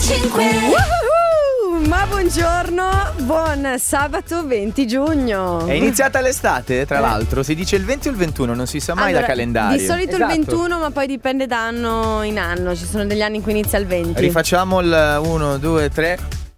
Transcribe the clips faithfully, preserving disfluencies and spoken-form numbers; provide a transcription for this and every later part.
cinque. Woohoo! Ma buongiorno, buon sabato venti giugno. È iniziata l'estate, tra Eh. l'altro. Si dice il venti o il ventuno, non si sa mai Allora, da calendario. Di solito Esatto. il ventuno, ma poi dipende da anno in anno. Ci sono degli anni in cui inizia il venti. Rifacciamo il uno, due, tre.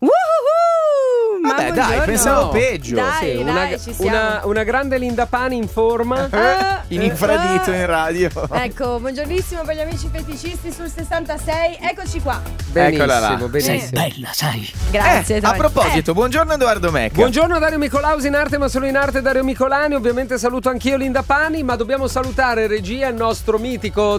Woohoo! Ma Vabbè, dai, buongiorno. pensavo peggio. Dai, Sì, dai, una, ci siamo. una, una grande Linda Pani in forma. Ah, In infradito ah. in radio. Ecco, buongiornissimo per gli amici feticisti sul sessantasei. Eccoci qua. Benissimo, Eccola là. benissimo. Bella, sai. Grazie. Eh, a Tony. proposito, buongiorno Edoardo Mecca. Buongiorno Dario Micolausi in arte, ma solo in arte Dario Micolani. Ovviamente saluto anch'io Linda Pani, ma dobbiamo salutare regia il nostro mitico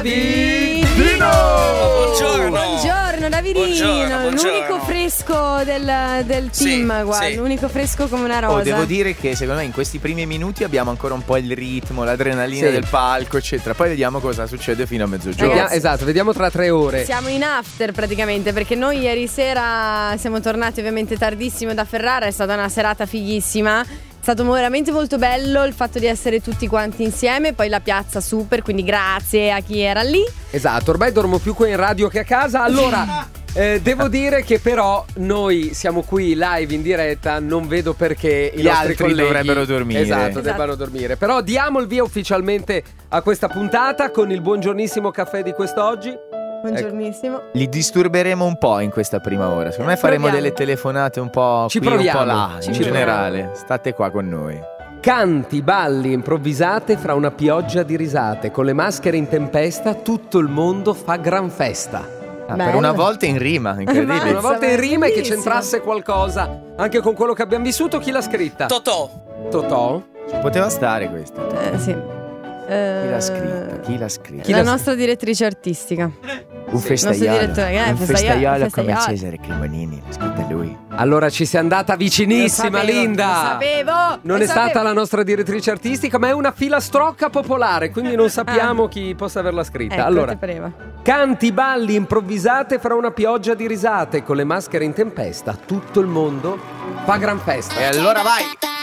David Dino. Buongiorno. Buongiorno Davidino, Buongiorno, buongiorno. l'unico fresco del, del Sì, team, guarda, sì. l'unico fresco come una rosa. Oh, devo dire che secondo me in questi primi minuti abbiamo ancora un po' il ritmo, l'adrenalina Sì. del palco, eccetera. Poi vediamo cosa succede fino a mezzogiorno. Vediamo- Ragazzi. esatto, vediamo tra tre ore. Siamo in after praticamente perché noi ieri sera siamo tornati ovviamente tardissimo da Ferrara, è stata una serata fighissima. È stato veramente molto bello il fatto di essere tutti quanti insieme, poi la piazza super, quindi grazie a chi era lì. Esatto, ormai dormo più qui in radio che a casa. Allora, eh, devo dire che però noi siamo qui live in diretta, non vedo perché i Gli nostri altri colleghi dovrebbero dormire. Esatto, Esatto. debbano dormire. Però diamo il via ufficialmente a questa puntata con il buongiornissimo caffè di quest'oggi. Buongiornissimo. Li disturberemo un po' in questa prima ora. Secondo me faremo Proviamo. delle telefonate un po' Ci qui, un proviamo. po' là. Ci in proviamo. generale, state qua con noi. Canti, balli, improvvisate fra una pioggia di risate. Con le maschere in tempesta tutto il mondo fa gran festa. Ah, per Bello. una volta in rima, incredibile. Mazza, Una volta ma in è rima e che bellissimo. c'entrasse qualcosa anche con quello che abbiamo vissuto. Chi l'ha scritta? Totò. Totò? Ci poteva stare questa. Eh, sì. Chi l'ha scritta? Chi l'ha scritta? Chi La l'ha- nostra direttrice artistica. Un festaiolo. nostro direttore, eh, un festaiolo, festaiolo come festaiolo. Cesare Cremonini. L'ha scritta lui. Allora ci sei andata vicinissima, Lo sapevo, Linda. Lo sapevo. Non lo è stata sapevo. la nostra direttrice artistica, ma è una filastrocca popolare, quindi non sappiamo chi possa averla scritta. Ecco, allora, ti pareva. canti, balli, improvvisate fra una pioggia di risate, con le maschere in tempesta, tutto il mondo fa gran festa. E allora vai!